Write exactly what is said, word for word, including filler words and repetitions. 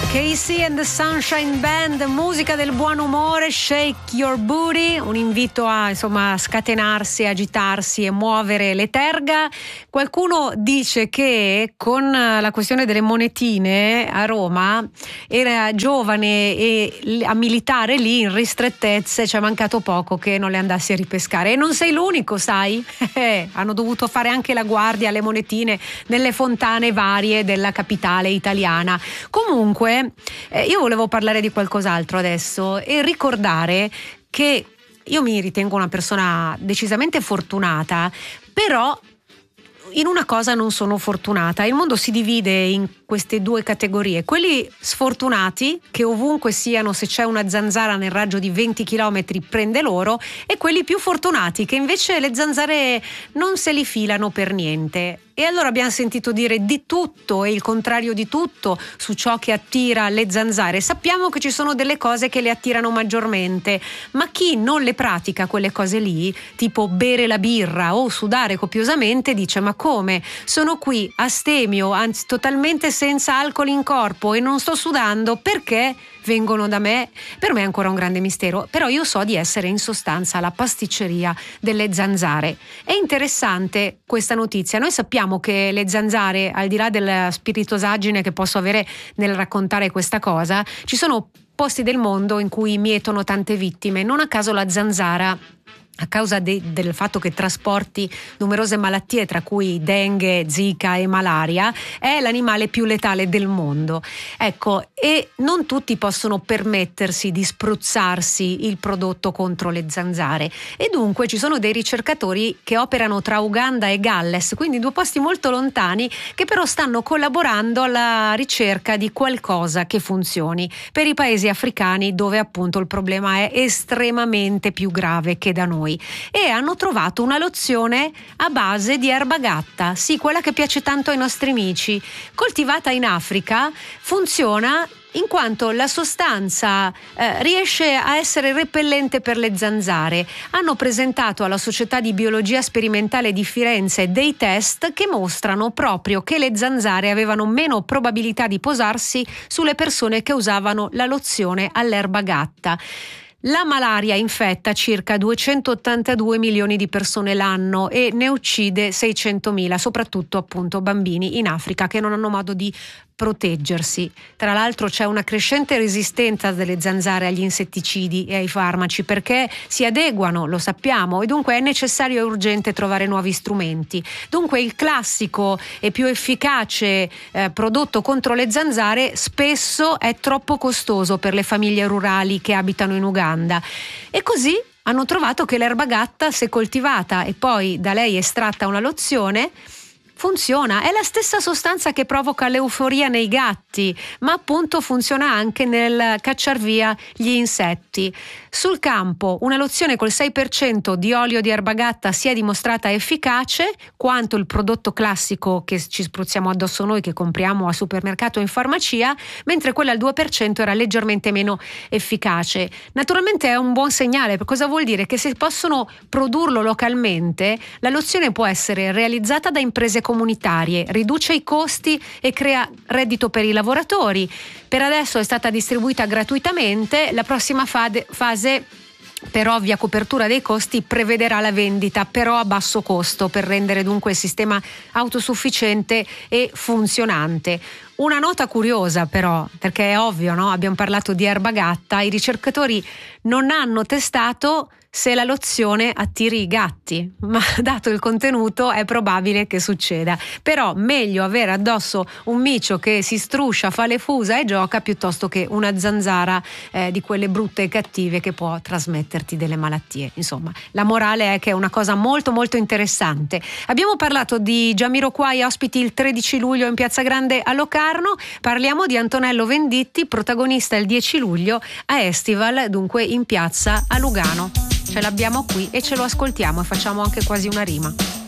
Casey and the Sunshine Band, musica del buon umore, shake your booty, un invito a insomma scatenarsi, agitarsi e muovere le terga. Qualcuno dice che con la questione delle monetine a Roma era giovane e a militare lì in ristrettezze, ci è mancato poco che non le andassi a ripescare. E non sei l'unico, sai? Hanno dovuto fare anche la guardia alle monetine nelle fontane varie della capitale italiana. Comunque Eh, io volevo parlare di qualcos'altro adesso e ricordare che io mi ritengo una persona decisamente fortunata, però in una cosa non sono fortunata. Il mondo si divide in queste due categorie: quelli sfortunati che ovunque siano, se c'è una zanzara nel raggio di venti chilometri prende loro, e quelli più fortunati che invece le zanzare non se li filano per niente. E allora abbiamo sentito dire di tutto e il contrario di tutto su ciò che attira le zanzare. Sappiamo che ci sono delle cose che le attirano maggiormente, ma chi non le pratica quelle cose lì, tipo bere la birra o sudare copiosamente, dice: ma come? Sono qui astemio, anzi totalmente senza alcol in corpo e non sto sudando, perché vengono da me? Per me è ancora un grande mistero, però io so di essere in sostanza la pasticceria delle zanzare. È interessante questa notizia. Noi sappiamo che le zanzare, al di là della spiritosaggine che posso avere nel raccontare questa cosa, ci sono posti del mondo in cui mietono tante vittime. Non a caso la zanzara, a causa de, del fatto che trasporti numerose malattie, tra cui dengue, zika e malaria, è l'animale più letale del mondo. Ecco, e non tutti possono permettersi di spruzzarsi il prodotto contro le zanzare, e dunque ci sono dei ricercatori che operano tra Uganda e Galles, quindi due posti molto lontani, che però stanno collaborando alla ricerca di qualcosa che funzioni per i paesi africani, dove appunto il problema è estremamente più grave che da noi. E hanno trovato una lozione a base di erba gatta, sì, quella che piace tanto ai nostri amici, coltivata in Africa. Funziona in quanto la sostanza eh, riesce a essere repellente per le zanzare. Hanno presentato alla Società di Biologia Sperimentale di Firenze dei test che mostrano proprio che le zanzare avevano meno probabilità di posarsi sulle persone che usavano la lozione all'erba gatta. La malaria infetta circa duecentottantadue milioni di persone l'anno e ne uccide seicentomila, soprattutto appunto bambini in Africa che non hanno modo di proteggersi. Tra l'altro c'è una crescente resistenza delle zanzare agli insetticidi e ai farmaci, perché si adeguano, lo sappiamo, e dunque è necessario e urgente trovare nuovi strumenti. Dunque il classico e più efficace eh, prodotto contro le zanzare spesso è troppo costoso per le famiglie rurali che abitano in Uganda, e così hanno trovato che l'erba gatta, se coltivata e poi da lei estratta una lozione, funziona. È la stessa sostanza che provoca l'euforia nei gatti, ma appunto funziona anche nel cacciar via gli insetti. Sul campo una lozione col sei per cento di olio di erba gatta si è dimostrata efficace quanto il prodotto classico che ci spruzziamo addosso noi, che compriamo al supermercato o in farmacia, mentre quella al due per cento era leggermente meno efficace. Naturalmente è un buon segnale. Cosa vuol dire? Che se possono produrlo localmente, la lozione può essere realizzata da imprese comunitarie, riduce i costi e crea reddito per i lavoratori. Per adesso è stata distribuita gratuitamente. La prossima fade, fase, per ovvia copertura dei costi, prevederà la vendita, però a basso costo, per rendere dunque il sistema autosufficiente e funzionante. Una nota curiosa però, perché è ovvio, no? Abbiamo parlato di erba gatta, i ricercatori non hanno testato se la lozione attiri i gatti, ma dato il contenuto è probabile che succeda. Però meglio avere addosso un micio che si struscia, fa le fusa e gioca, piuttosto che una zanzara eh, di quelle brutte e cattive che può trasmetterti delle malattie. Insomma, la morale è che è una cosa molto molto interessante. Abbiamo parlato di Jamiroquai ospiti il tredici luglio in Piazza Grande a Locarno. Parliamo di Antonello Venditti, protagonista il dieci luglio a Estival, dunque in piazza a Lugano. Ce l'abbiamo qui e ce lo ascoltiamo e facciamo anche quasi una rima.